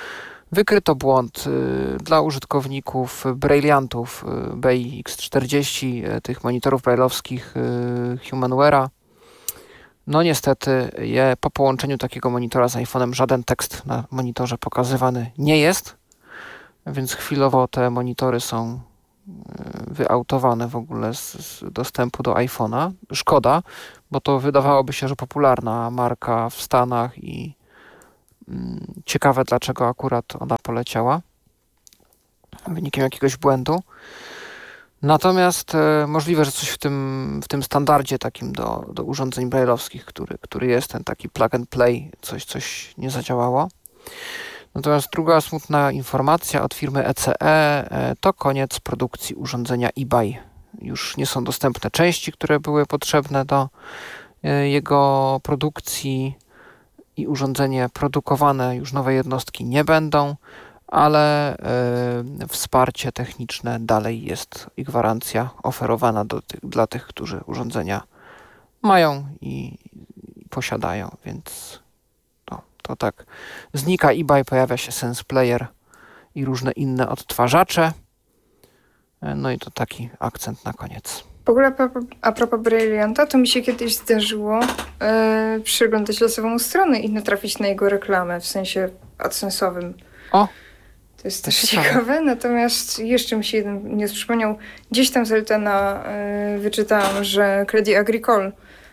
Wykryto błąd dla użytkowników Brailleantów BEI X40, tych monitorów brailleowskich Humanware'a. No niestety po połączeniu takiego monitora z iPhone'em żaden tekst na monitorze pokazywany nie jest, więc chwilowo te monitory są wyautowane w ogóle z dostępu do iPhone'a. Szkoda, bo to wydawałoby się, że popularna marka w Stanach i ciekawe, dlaczego akurat ona poleciała wynikiem jakiegoś błędu. Natomiast możliwe, że coś w tym standardzie takim do urządzeń brailleowskich, który jest ten taki plug and play, coś nie zadziałało. Natomiast druga smutna informacja od firmy ECE to koniec produkcji urządzenia eBay. Już nie są dostępne części, które były potrzebne do jego produkcji i urządzenie produkowane, już nowe jednostki nie będą, ale wsparcie techniczne dalej jest i gwarancja oferowana dla tych, którzy urządzenia mają i posiadają, więc to tak. Znika eBay, pojawia się Sense Player i różne inne odtwarzacze. No i to taki akcent na koniec. W ogóle a propos Brailleanta, to mi się kiedyś zdarzyło przeglądać losową stronę i natrafić na jego reklamę, w sensie AdSense'owym. O! To jest też ciekawe, natomiast jeszcze mi się jeden news przypomniał. Gdzieś tam z Eltena wyczytałam, że Crédit Agricole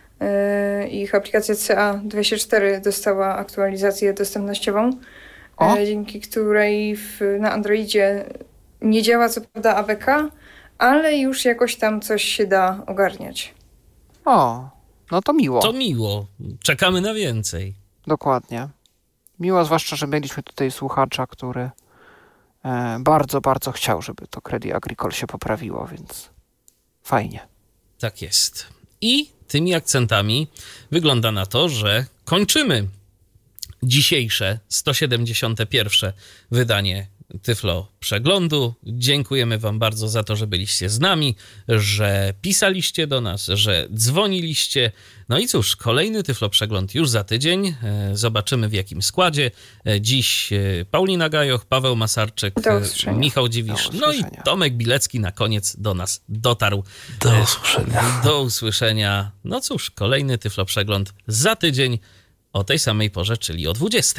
ich aplikacja CA24 dostała aktualizację dostępnościową, dzięki której na Androidzie nie działa co prawda APK, ale już jakoś tam coś się da ogarniać. O, no to miło. To miło. Czekamy na więcej. Dokładnie. Miło, zwłaszcza, że mieliśmy tutaj słuchacza, który bardzo, bardzo chciał, żeby to Crédit Agricole się poprawiło, więc fajnie. Tak jest. I tymi akcentami wygląda na to, że kończymy dzisiejsze 171. wydanie Tyflo Przeglądu. Dziękujemy wam bardzo za to, że byliście z nami, że pisaliście do nas, że dzwoniliście. No i cóż, kolejny Tyflo Przegląd już za tydzień. Zobaczymy w jakim składzie. Dziś Paulina Gajoch, Paweł Masarczyk, Michał Dziwisz, no i Tomek Bilecki na koniec do nas dotarł. Do usłyszenia. Do usłyszenia. No cóż, kolejny Tyflo Przegląd za tydzień o tej samej porze, czyli o 20:00.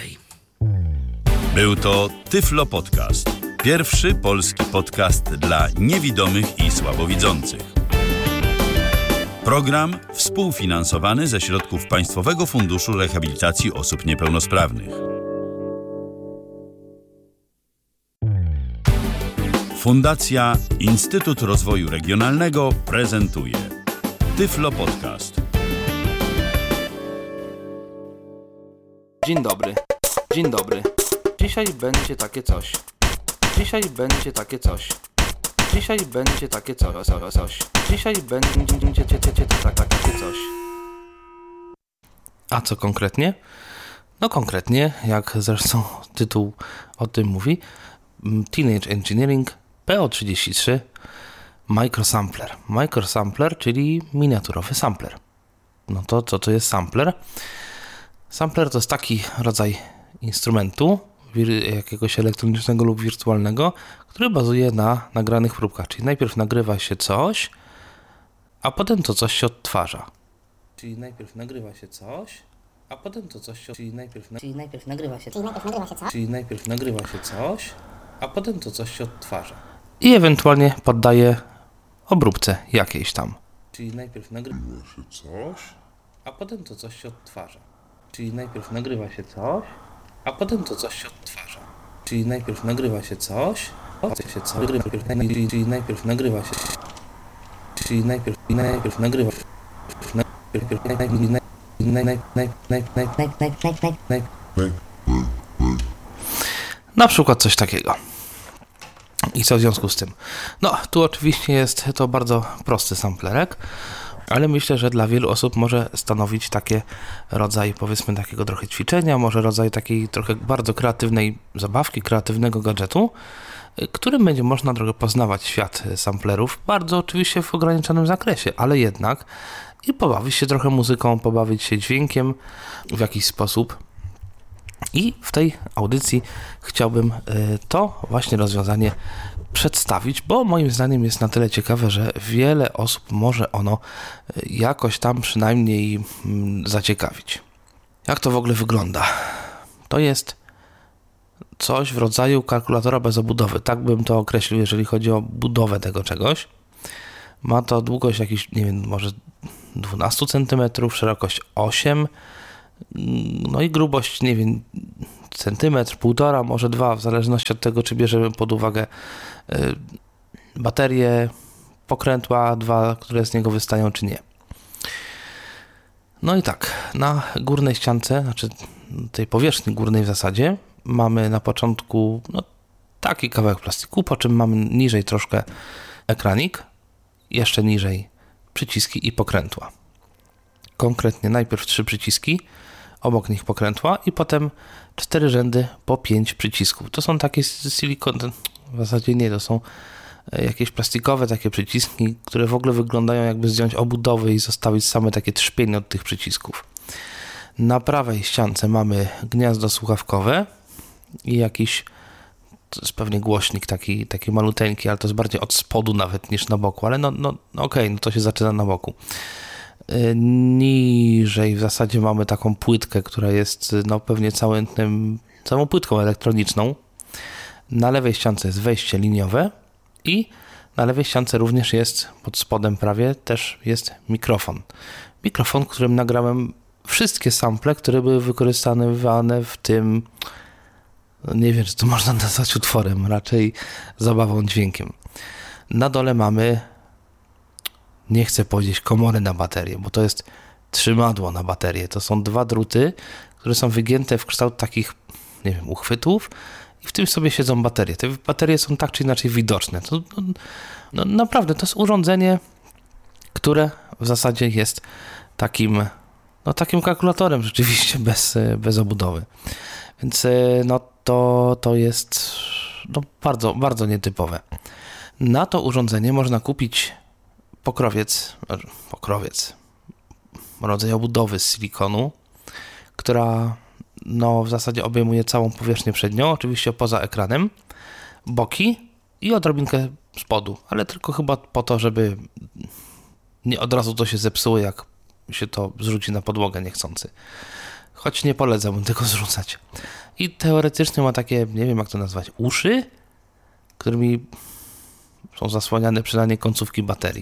Był to Tyflo Podcast. Pierwszy polski podcast dla niewidomych i słabowidzących. Program współfinansowany ze środków Państwowego Funduszu Rehabilitacji Osób Niepełnosprawnych. Fundacja Instytut Rozwoju Regionalnego prezentuje Tyflo Podcast. Dzień dobry. Dzień dobry. Dzisiaj będzie takie coś. Dzisiaj będzie takie coś. Dzisiaj będzie takie coś. Dzisiaj będzie takie coś. A co konkretnie? No konkretnie, jak zresztą tytuł o tym mówi, Teenage Engineering PO33 Microsampler. Microsampler, czyli miniaturowy sampler. No to co to jest sampler? Sampler to jest taki rodzaj instrumentu, jakiegoś elektronicznego lub wirtualnego, który bazuje na nagranych próbkach. Czyli najpierw nagrywa się coś, a potem to coś się odtwarza. Czyli najpierw nagrywa się coś, a potem to coś się... Czyli najpierw nagrywa się coś, a potem to coś się odtwarza. I ewentualnie poddaje obróbce jakiejś tam. Czyli najpierw nagrywa się coś, a potem to coś się odtwarza. Czyli najpierw nagrywa się coś, a potem to coś się odtwarza. Czyli najpierw nagrywa się coś, czyli najpierw nagrywa się, czyli najpierw nagrywa się, na przykład coś takiego. I co w związku z tym? No, tu oczywiście jest to bardzo prosty samplerek, ale myślę, że dla wielu osób może stanowić taki rodzaj, powiedzmy, takiego trochę ćwiczenia, może rodzaj takiej trochę bardzo kreatywnej zabawki, kreatywnego gadżetu, którym będzie można trochę poznawać świat samplerów, bardzo oczywiście w ograniczonym zakresie, ale jednak i pobawić się trochę muzyką, pobawić się dźwiękiem w jakiś sposób I w tej audycji chciałbym to właśnie rozwiązanie przedstawić, bo moim zdaniem jest na tyle ciekawe, że wiele osób może ono jakoś tam przynajmniej zaciekawić. Jak to w ogóle wygląda? To jest coś w rodzaju kalkulatora bez obudowy. Tak bym to określił, jeżeli chodzi o budowę tego czegoś. Ma to długość jakiś, nie wiem, może 12 cm, szerokość 8, no i grubość, nie wiem, centymetr, 1,5, może 2, w zależności od tego, czy bierzemy pod uwagę baterie, pokrętła 2, które z niego wystają, czy nie. No i tak, na górnej ściance, znaczy tej powierzchni górnej w zasadzie, mamy na początku taki kawałek plastiku, po czym mamy niżej troszkę ekranik, jeszcze niżej przyciski i pokrętła. Konkretnie najpierw 3 przyciski, obok nich pokrętła i potem 4 rzędy po 5 przycisków. To są takie silikon, w zasadzie nie, to są jakieś plastikowe takie przyciski, które w ogóle wyglądają jakby zdjąć obudowy i zostawić same takie trzpienie od tych przycisków. Na prawej ściance mamy gniazdo słuchawkowe i jakiś, to jest pewnie głośnik taki maluteńki, ale to jest bardziej od spodu nawet niż na boku, ale okej, to się zaczyna na boku. Niżej w zasadzie mamy taką płytkę, która jest pewnie całą płytką elektroniczną. Na lewej ściance jest wejście liniowe i na lewej ściance również jest, pod spodem prawie, też jest mikrofon. Mikrofon, którym nagrałem wszystkie sample, które były wykorzystywane w tym, nie wiem, czy to można nazwać utworem, raczej zabawą dźwiękiem. Na dole mamy, nie chcę powiedzieć komory na baterię, bo to jest trzymadło na baterię. To są 2 druty, które są wygięte w kształt takich, nie wiem, uchwytów i w tym sobie siedzą baterie. Te baterie są tak czy inaczej widoczne. Naprawdę, to jest urządzenie, które w zasadzie jest takim kalkulatorem rzeczywiście bez obudowy. Więc to jest bardzo, bardzo nietypowe. Na to urządzenie można kupić pokrowiec, rodzaj obudowy z silikonu, która w zasadzie obejmuje całą powierzchnię przednią, oczywiście poza ekranem, boki i odrobinkę spodu, ale tylko chyba po to, żeby nie od razu to się zepsuło, jak się to zrzuci na podłogę niechcący. Choć nie polecam tego zrzucać. I teoretycznie ma takie, nie wiem jak to nazwać, uszy, którymi są zasłaniane przynajmniej końcówki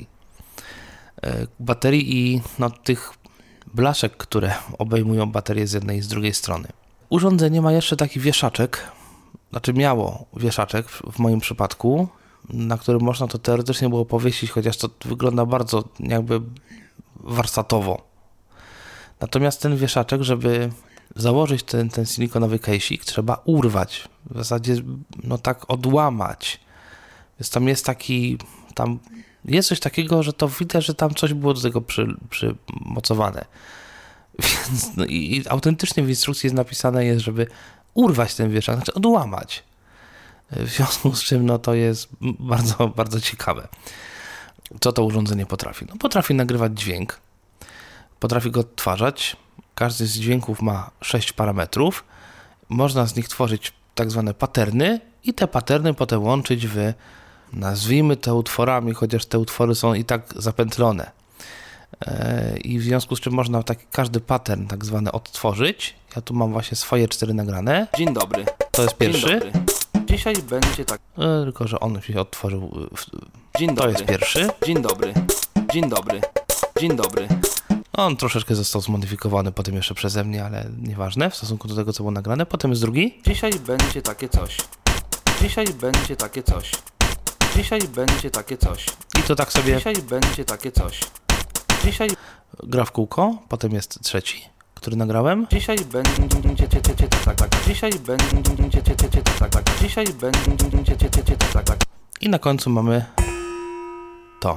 baterii i tych blaszek, które obejmują baterię z jednej i z drugiej strony. Urządzenie ma jeszcze taki wieszaczek, miało wieszaczek w moim przypadku, na którym można to teoretycznie było powiesić, chociaż to wygląda bardzo jakby warsztatowo. Natomiast ten wieszaczek, żeby założyć ten silikonowy case'ik, trzeba urwać, w zasadzie tak odłamać. Więc tam jest coś takiego, że to widać, że tam coś było do tego przymocowane. Więc i autentycznie w instrukcji jest napisane, żeby urwać ten wieszak, znaczy odłamać. W związku z czym to jest bardzo, bardzo ciekawe. Co to urządzenie potrafi? Potrafi nagrywać dźwięk, potrafi go odtwarzać. Każdy z dźwięków ma 6 parametrów. Można z nich tworzyć tak zwane patterny i te patterny potem łączyć nazwijmy to utworami, chociaż te utwory są i tak zapętlone. I w związku z czym można każdy pattern tak zwany odtworzyć. Ja tu mam właśnie swoje 4 nagrane. Dzień dobry. To jest pierwszy. Dzień dobry. Dzisiaj będzie tak. Tylko, że on się odtworzył. Dzień dobry. To jest pierwszy. Dzień dobry. Dzień dobry. Dzień dobry. On troszeczkę został zmodyfikowany potem jeszcze przeze mnie, ale nieważne w stosunku do tego, co było nagrane. Potem jest drugi. Dzisiaj będzie takie coś. Dzisiaj będzie takie coś. Dzisiaj będzie takie coś. I to tak sobie Dzisiaj będzie takie coś. Dzisiaj gra w kółko. Potem jest trzeci, który nagrałem. Dzisiaj będzie tak. Dzisiaj będzie tak. Dzisiaj będzie tak. I na końcu mamy to.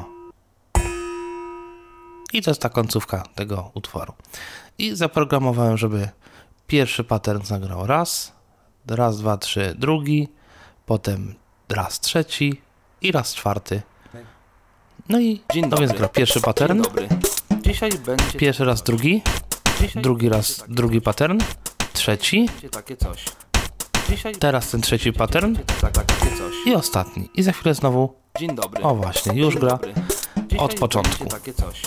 I to jest ta końcówka tego utworu. I zaprogramowałem, żeby pierwszy pattern zagrał raz, 2, 3, drugi, potem raz trzeci i raz czwarty. No i to więc gra pierwszy pattern, Dzisiaj będzie pierwszy raz drugi, drugi raz drugi pattern, trzeci. Takie coś. Dzisiaj Teraz ten trzeci pattern. takie coś. I ostatni. I za chwilę znowu. Dzień dobry. O właśnie, już Dzień gra dobry. Dzisiaj od początku. będzie takie coś.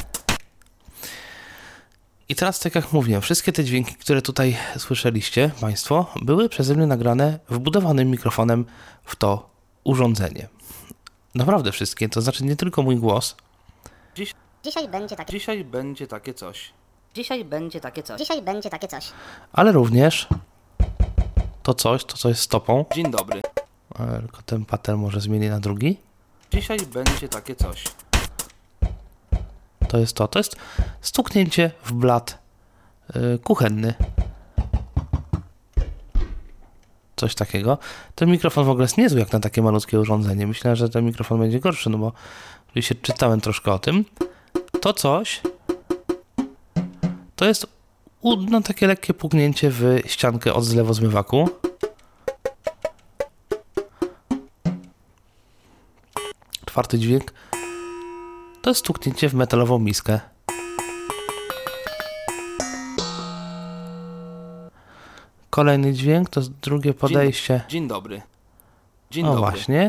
I teraz, tak jak mówiłem, wszystkie te dźwięki, które tutaj słyszeliście Państwo, były przeze mnie nagrane wbudowanym mikrofonem w to urządzenie. Naprawdę wszystkie, to znaczy nie tylko mój głos, Dzisiaj będzie takie. Dzisiaj będzie takie coś. Dzisiaj będzie takie coś. Dzisiaj będzie takie coś. ale również to coś, to co jest stopą. Dzień dobry. Tylko ten pattern może zmienię na drugi. Dzisiaj będzie takie coś. To jest to. To jest stuknięcie w blat kuchenny. Coś takiego. Ten mikrofon w ogóle jest niezły jak na takie malutkie urządzenie. Myślę, że ten mikrofon będzie gorszy, no bo oczywiście czytałem troszkę o tym. To coś to jest no, takie lekkie puknięcie w ściankę od zlewozmywaku. Czwarty dźwięk to jest stuknięcie w metalową miskę. Kolejny dźwięk to jest drugie podejście. Dzień dobry. Dzień O dobry. właśnie.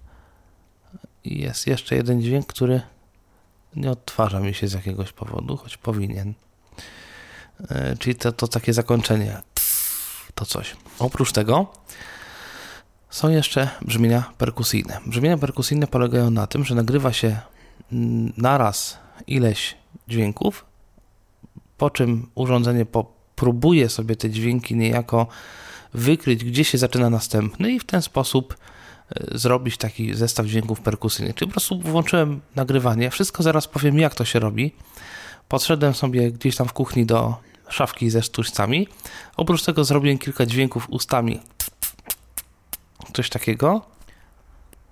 I jest jeszcze jeden dźwięk, który nie odtwarza mi się z jakiegoś powodu, choć powinien. Czyli to takie zakończenie. To coś. Oprócz tego są jeszcze brzmienia perkusyjne. Brzmienia perkusyjne polegają na tym, że nagrywa się naraz ileś dźwięków, po czym urządzenie próbuje sobie te dźwięki niejako wykryć, gdzie się zaczyna następny i w ten sposób zrobić taki zestaw dźwięków perkusyjnych. Czyli po prostu włączyłem nagrywanie, wszystko zaraz powiem, jak to się robi. Podszedłem sobie gdzieś tam w kuchni do szafki ze sztućcami. Oprócz tego zrobiłem kilka dźwięków ustami, coś takiego.